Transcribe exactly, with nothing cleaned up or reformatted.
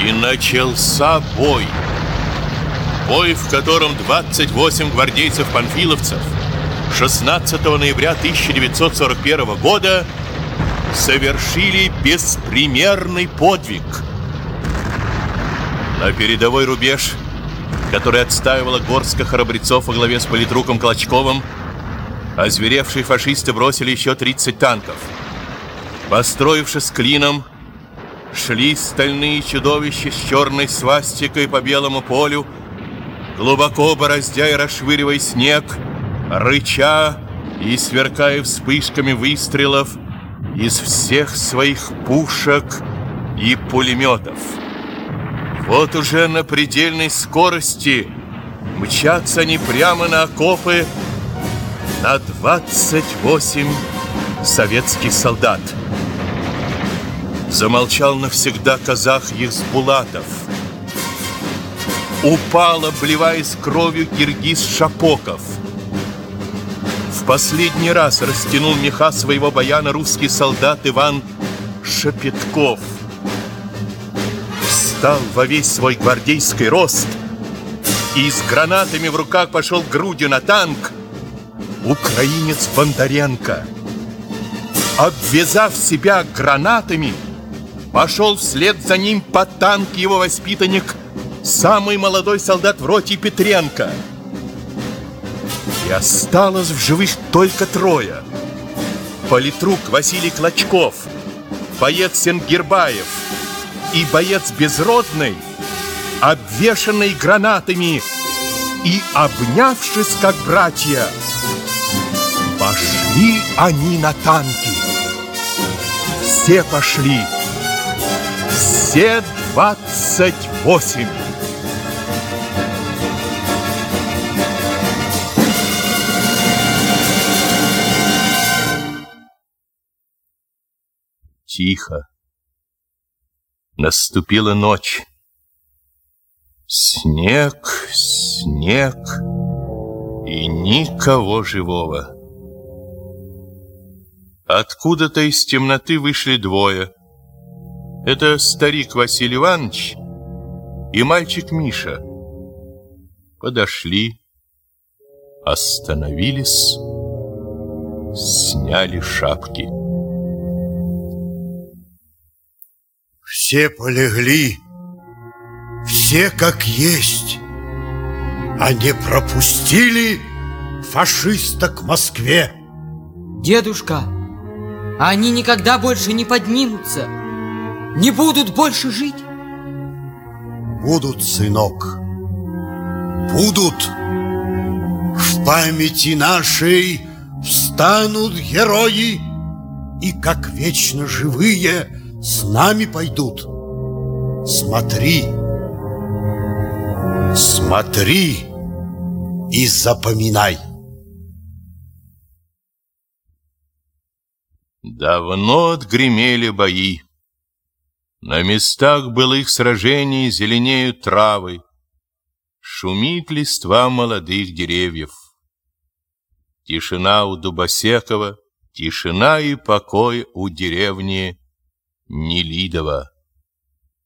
И начался бой. Бой, в котором двадцать восемь гвардейцев-панфиловцев шестнадцатого ноября тысяча девятьсот сорок первого года совершили беспримерный подвиг. На передовой рубеж, который отстаивала горстка храбрецов во главе с политруком Клочковым, озверевшие фашисты бросили еще тридцать танков. Построившись клином, шли стальные чудовища с черной свастикой по белому полю, глубоко бороздя и расшвыривая снег, рыча и сверкая вспышками выстрелов из всех своих пушек и пулеметов. Вот уже на предельной скорости мчатся они прямо на окопы на двадцать восемь советских солдат. Замолчал навсегда казах Ехсбулатов. Упал, обливаясь кровью, киргиз Шапоков. В последний раз растянул меха своего баяна русский солдат Иван Шепетков. Встал во весь свой гвардейский рост и с гранатами в руках пошел грудью на танк украинец Бондаренко. Обвязав себя гранатами, пошел вслед за ним под танк его воспитанник, самый молодой солдат в роте Петренко. И осталось в живых только трое: политрук Василий Клочков, боец Сенгирбаев и боец Безродный, обвешанный гранатами и обнявшись как братья, пошли они на танки. Все пошли, все двадцать восемь. Тихо. Наступила ночь. Снег, снег и никого живого. Откуда-то из темноты вышли двое. Это старик Василий Иванович и мальчик Миша. Подошли, остановились, сняли шапки. Все полегли, все как есть, а не пропустили фашиста к Москве. Дедушка, они никогда больше не поднимутся, не будут больше жить. Будут, сынок, будут. В памяти нашей встанут герои, и как вечно живые с нами пойдут. Смотри, смотри и запоминай. Давно отгремели бои. На местах былых сражений зеленеют травы, шумит листва молодых деревьев. Тишина у Дубосекова, тишина и покой у деревни Нелидово.